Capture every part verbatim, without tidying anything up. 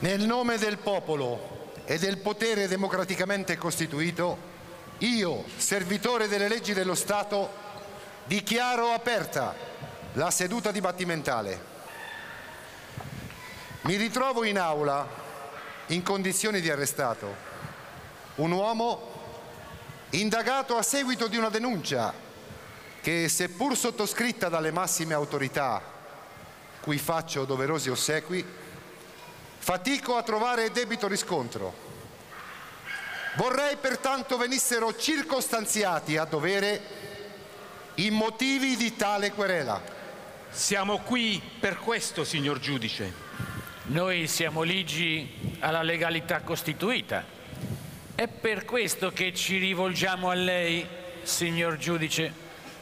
Nel nome del popolo e del potere democraticamente costituito, io, servitore delle leggi dello Stato, dichiaro aperta la seduta dibattimentale. Mi ritrovo in aula in condizioni di arrestato, un uomo indagato a seguito di una denuncia che, seppur sottoscritta dalle massime autorità, cui faccio doverosi ossequi, fatico a trovare debito riscontro. Vorrei pertanto venissero circostanziati a dovere i motivi di tale querela. Siamo qui per questo, signor giudice. Noi siamo ligi alla legalità costituita. È per questo che ci rivolgiamo a lei, signor giudice.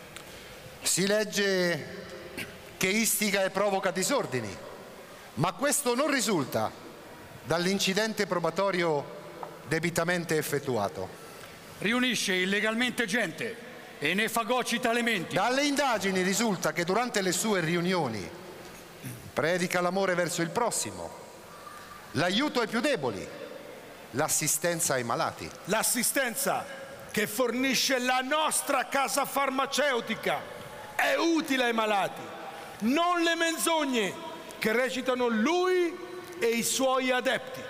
Si legge che istiga e provoca disordini, ma questo non risulta dall'incidente probatorio debitamente effettuato. Riunisce illegalmente gente e ne fagocita elementi. Dalle indagini risulta che durante le sue riunioni predica l'amore verso il prossimo, l'aiuto ai più deboli, l'assistenza ai malati. L'assistenza che fornisce la nostra casa farmaceutica è utile ai malati, non le menzogne che recitano lui e i suoi adepti.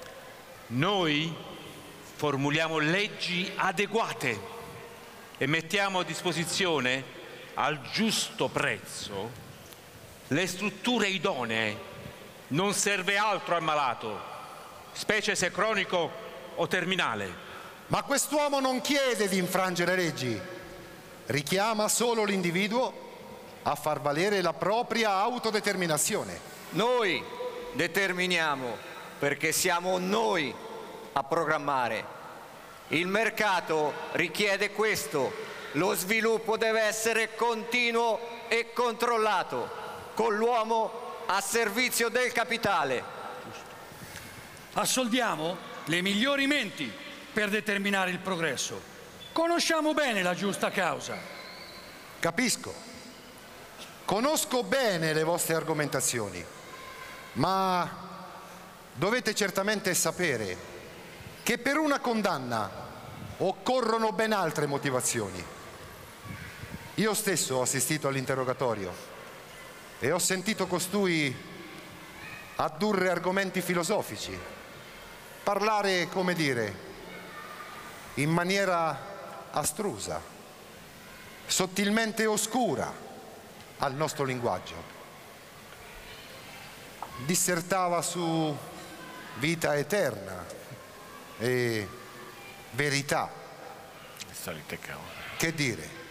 Noi formuliamo leggi adeguate e mettiamo a disposizione al giusto prezzo le strutture idonee. Non serve altro al malato, specie se cronico o terminale. Ma quest'uomo non chiede di infrangere leggi, richiama solo l'individuo a far valere la propria autodeterminazione. Noi determiniamo perché siamo noi a programmare. Il mercato richiede questo. Lo sviluppo deve essere continuo e controllato, con l'uomo a servizio del capitale. Assoldiamo le migliori menti per determinare il progresso. Conosciamo bene la giusta causa. Capisco. Conosco bene le vostre argomentazioni, ma dovete certamente sapere che per una condanna occorrono ben altre motivazioni. Io stesso ho assistito all'interrogatorio e ho sentito costui addurre argomenti filosofici, parlare, come dire, in maniera astrusa, sottilmente oscura al nostro linguaggio. Dissertava su vita eterna e verità. Solite cavolo. Che dire?